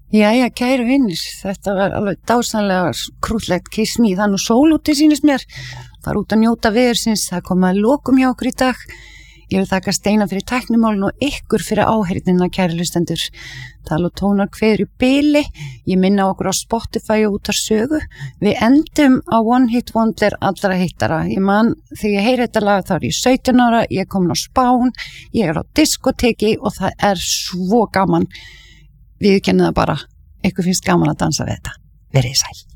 Jæja, kæru vinnir, þetta var alveg dásamlega krútlegt Kiss Me, það nú sól úti sýnist mér, fara út að njóta veðursins, það kom að lokum hjá okkur í dag. Ég vil þakka Steina fyrir tæknimálinu og ykkur fyrir áheyrnina, kæru hlustendur. Tal og tónar kveður í bili, ég minna okkur á Spotify og Útvarp Sögu. Við endum á One Hit Wonder allra hittara. Ég man, þegar ég heyri þetta lag þá ég 17 ára, ég komin á Spán, ég á diskoteki og það svo gaman. Viðurkennið það bara, ykkur finnst gaman að dansa við þetta. Verið sæl.